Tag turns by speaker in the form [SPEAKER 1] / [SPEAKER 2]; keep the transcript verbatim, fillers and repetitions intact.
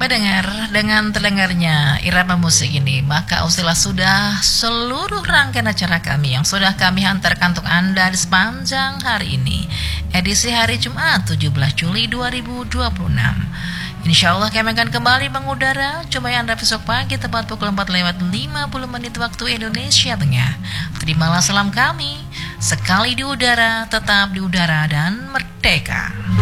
[SPEAKER 1] Pendengar, dengan terdengarnya irama musik ini, maka usailah sudah seluruh rangkaian acara kami yang sudah kami hantarkan untuk Anda di sepanjang hari ini, edisi hari Jumat tujuh belas Juli dua ribu dua puluh enam. Insya Allah kami akan kembali mengudara. Jumpai Anda besok pagi tepat pukul empat lewat lima puluh menit waktu Indonesia Tengah. Terimalah salam kami. Sekali di udara, tetap di udara dan merdeka.